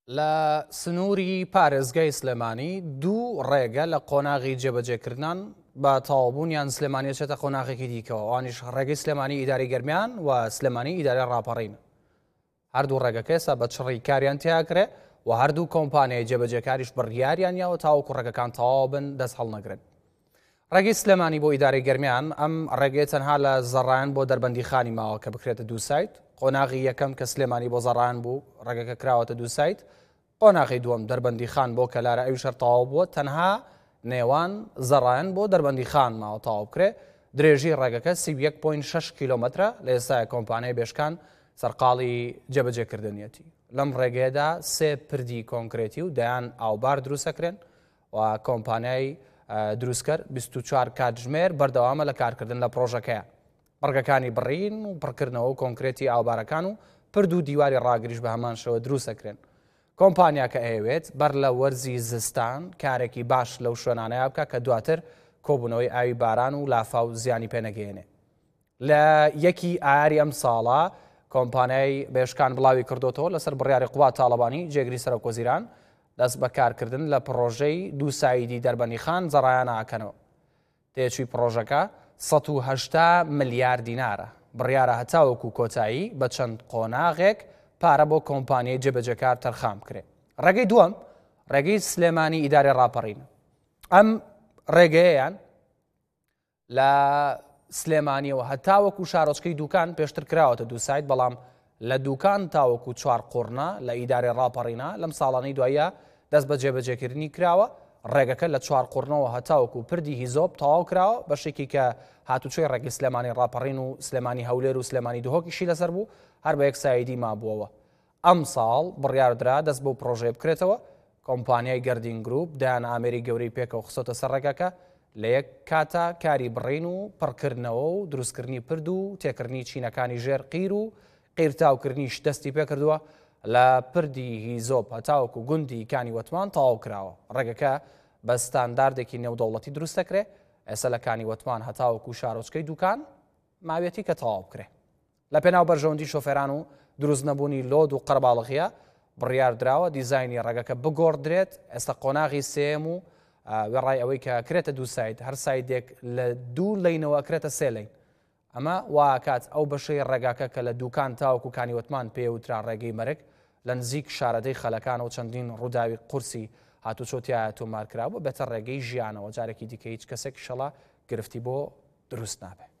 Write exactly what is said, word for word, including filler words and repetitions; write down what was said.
لە سنووری پارێزگای سلێمانی دوو ڕێگە لە قۆناغی جێبەجێکردنان بە تەواوبوونیان سلێمانی چێتە قۆناغێکی دیکەوە، ئەوانیش ڕێگەی سلێمانی ئیداری گەرمیان و سلێمانی ئیداری ڕاپەڕین. هەردوو ڕێگەکە ئێستا بە چڕی کاریان تیاکرێ و هەردوو کۆمپانیای جێبەجێکاریش بڕیاریان یاوە تاوەکو ڕێگەکان تەواو بن دەست هەڵنەگرن. ڕێگەی سلێمانی بۆ ئیداری گەرمیان ئەم ڕێگەی تەنها لە زەڕایان بۆ دەربەندیخانی ماوە کە بکرێتە دوو سایت. قۆناغی یەکەم کە سلێمانی بۆ زەڕایان بوو ڕێگەکە کراوەتە دوو سایت. قۆناغی دووەم دەربەندیخان بۆ کەلارە ئەوی شەر تەواو بووە، تەنها نێوان زەڕایان بۆ دەربەندیخان ماوە تەواو بکرێ. درێژی ڕێگەکە سی و یەک پۆینت شەش کیلۆمەترە لە ئێستای کۆمپانیای بێشکان سەرقاڵی جێبەجێکردنیەتی. لەم ڕێگەیەدا سێ پردی کۆنکرێتی و دەیان ئاوبار دروستەکرێن و کۆمپانیای دروستکەر بیست و چوار کاتژمێر بەردەوامە لە کارکردن لە پرۆژەکەیە. بەڕگەکانی بڕین و پڕکردنەوە و کۆنکرێتی ئاوبارەکان و پرد و دیواری ڕاگریش بە هەمان شەوە دروستەکرێن. کۆمپانیا کە ئەوێت بەر لە وەرزی زستان کارێکی باش لەو شوێنانەیە بکە کە دواتر کۆبوونەوەی ئاوی باران و لافاو زیانی پێنەگەێنێ. لە یەکی ئایاری ئەم ساڵە کۆمپانیای بێشکان بڵاوی کردوتەوە لەسەر بڕیاری قووا تاڵەبانی جێگری سەرۆکۆزیران دەست بە کارکردن لە پرۆژەی دوو سایدی دەربەندیخان زەڕایان ئاکەنەوە. تێچووی پرۆژەکە سەد و هەشتا ملیار دینارە. بڕیارە هەتاوەکو کۆتایی بە چەند قۆناغێک پارە بۆ کۆمپانیای جێبەجێکار تەرخام کرێ. ڕێگەی دووەم ڕێگەی سلێمانی ئیداری ڕاپەڕین. ئەم ڕێگەیەیان لە سلێمانیەوە هەتاوەکو شارۆچکەی دوکان پێشتر کراوەتە دوو سایت، بەڵام لە دوکان تاوەکو چوار قوڕنا لە ئیداری ڕاپەڕینە لەم ساڵانەی دوایە دەست بە جێبەجێکردنی کراوە. ڕێگەکە لە چوار قوڕنەوە هەتاوەکو پردی هیزۆب تەواو کراوە، بەشێکی کە هاتوچۆی ڕێگەی سلێمانی ڕاپەڕین و سلێمانی هەولێر و سلێمانی دوهۆکیشی لەسەر بوو، هەر بە یەک سایدی مابووەوە. ئەم ساڵ بڕیاردرا دەست بۆ پرۆژێ بکرێتەوە. کۆمپانیای گەردین گروپ دایان ئامێری گەورەی پێکەوە خستۆتە سەر ڕێگەکە لە یەک کاتە کاری بڕین و پڕکردنەوە و دروستکردنی پرد و تێکردنی چینەکانی ژێر قیر و قیرتاوکردنیش دەستی پێکردووە. لە پردی هیزۆب هەتاوەکو گوندی کانی وەتمان تەواو کراوە. ڕێگەکە بە ستانداردێکی نێودەوڵەتی دروستەکرێ، ئێستا لە کانی وەتمان هەتاوەکو شارۆچکەی دوکان ماوێتی کە تەواو بکرێ. لە پێناو بەرژەوەندی شۆفێران و دروست نەبوونی لۆد و قەرباڵغیە بڕیاردراوە دیزاینی ڕێگەکە بگۆڕدرێت. ئێستا قۆناغی سێم و وێڕای ئەوەی کە کرێتە دوو سایت، هەر سایدێک لە دوو لەینەوە کرێتە سێ لەین. ئەمە واکات ئەو بەشەی ڕێگاکە کە لە دوکان تاوەکو کانی وەتمان پێوترا ڕێگەی مەرگ لە نزیک شارەدەی خەلەکان و چەندین ڕووداوی قورسی هاتوچۆتیایە تۆمارکرابوو بێتە ڕێگەی ژیانەوە. جارێکی دیکە هیچ کەسێک شەڵا گرفتی بۆ دروست نابێت.